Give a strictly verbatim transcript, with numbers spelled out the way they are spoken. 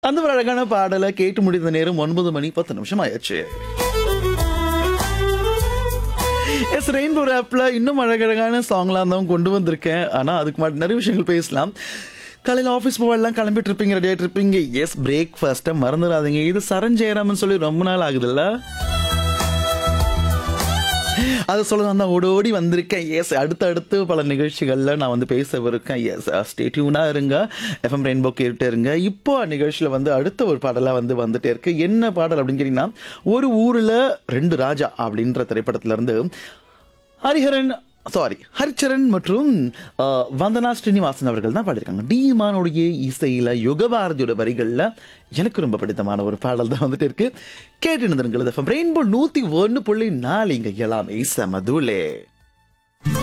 அந்த ஒரு அழகான பாடலை கேட்டு முடிந்த நேரம் ஒன்பது மணி பத்து நிமிஷம் ஆயிடுச்சு. எஸ் ரெயின்போ ஆப்ல இன்னும் அழகழகான சாங்லாம் தான் கொண்டு வந்திருக்கேன். ஆனா அதுக்கு முன்னாடி நிறைய விஷயங்கள் பேசலாம். காலையில் ஆஃபீஸ் போகலாம், கிளம்பிட்டு இருப்பீங்க, ரெடியாகிட்டு இருப்பீங்க. எஸ் பிரேக்ஃபாஸ்ட்டை மறந்துடாதீங்க. இது சரஞ்சேராமன் சொல்லி ரொம்ப நாள் ஆகுதுல்ல, அதை சொல்லலாம் தான் ஓடி ஓடி வந்திருக்கேன். எஸ் அடுத்து அடுத்து பல நிகழ்ச்சிகளில் நான் வந்து பேசவிருக்கேன். எஸ் ஸ்டே டியூனாக இருங்க, எஃப்எம் ரெயின்போ கேட்டுட்டே இருங்க. இப்போ நிகழ்ச்சியில் வந்து அடுத்த ஒரு பாடலாக வந்து வந்துட்டே இருக்கு. என்ன பாடல் அப்படின்னு கேட்டிங்கன்னா, ஒரு ஊரில் ரெண்டு ராஜா அப்படின்ற திரைப்படத்திலேருந்து ஹரிஹரன் சாரி ஹரிச்சரன் மற்றும் வந்தனா ஸ்ரீனிவாசன் அவர்கள் தான் பாடியிருக்காங்க. டீமானுடைய இசையில் யுகபாரதியோட வரிகளில் எனக்கு ரொம்ப பிடித்தமான ஒரு பாடல் தான் வந்துட்டு இருக்கு. கேட்டு இருந்திருக்கிறது ரெயின்போ நூற்றி ஒன்று புள்ளி நாலு. இங்கே எல்லாமே செமதுலே.